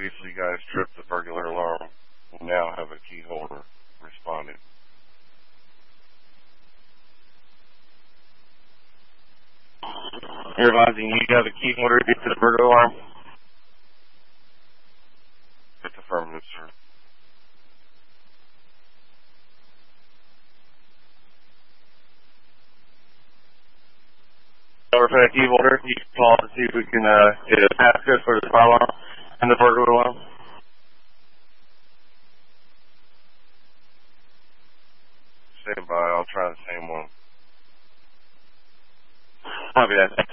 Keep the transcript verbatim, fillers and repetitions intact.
Obviously, you guys tripped the burglar alarm. We now have a key holder responded. You're advising you have a key holder to the burglar alarm? It's affirmative, sir. Over for that key holder, you can call to see if we can uh, get a passcode for the fire alarm and the burglar alarm. Stand by, I'll try the same one. Copy that.